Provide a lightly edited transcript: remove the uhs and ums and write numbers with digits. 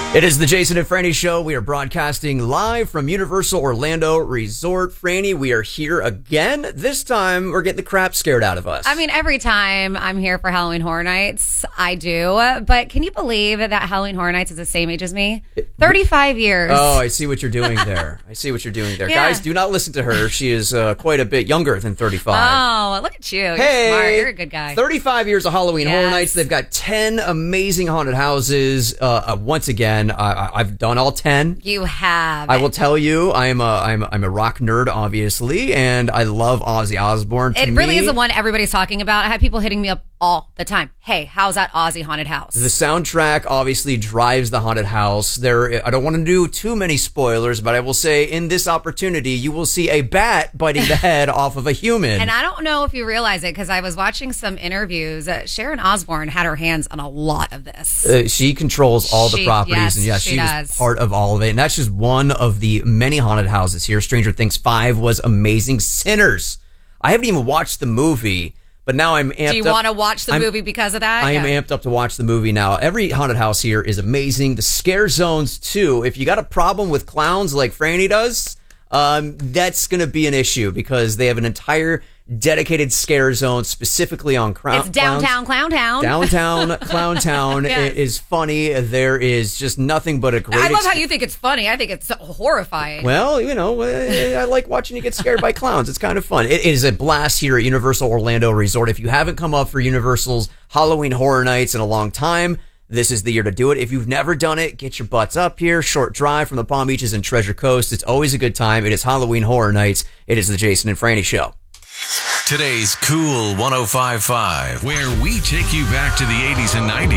It is the Jason and Franny Show. We are broadcasting live from Universal Orlando Resort. Franny, we are here again. This time, we're getting the crap scared out of us. I mean, every time I'm here for Halloween Horror Nights, I do. But can you believe that Halloween Horror Nights is the same age as me? 35 years. Oh, I see what you're doing there. Yeah. Guys, do not listen to her. She is quite a bit younger than 35. Oh, look at you. You're smart. You're a good guy. 35 years of Halloween Horror Yes. Nights. They've got 10 amazing haunted houses. Once again, I've done all 10. You have. I will tell you, I'm a rock nerd, obviously, and I love Ozzy Osbourne. It really is the one everybody's talking about. I have people hitting me up all the time. Hey, how's that Ozzy haunted house? The soundtrack obviously drives the haunted house. I don't want to do too many spoilers, but I will say in this opportunity, you will see a bat biting the head off of a human. And I don't know if you realize it because I was watching some interviews. Sharon Osbourne had her hands on a lot of this. She controls all the properties, yes, and yes, she she was does. part of all of it. And that's just one of the many haunted houses here. Stranger Things 5 was amazing. Sinners. I haven't even watched the movie, but now I'm amped up. Do you want to watch the movie because of that? I am amped up to watch the movie now. Every haunted house here is amazing. The scare zones, too. If you got a problem with clowns like Franny does, that's going to be an issue because they have an entire dedicated scare zone specifically on clowns. It's downtown Clown Town. Downtown Clown Town Yes. is funny. There is just nothing but a great I love how you think it's funny. I think it's horrifying. Well, you know, I like watching you get scared by clowns. It's kind of fun. It is a blast here at Universal Orlando Resort. If you haven't come up for Universal's Halloween Horror Nights in a long time, this is the year to do it. If you've never done it, get your butts up here. Short drive from the Palm Beaches and Treasure Coast. It's always a good time. It is Halloween Horror Nights. It is the Jason and Franny Show. Today's Cool 105.5, where we take you back to the 80s and 90s.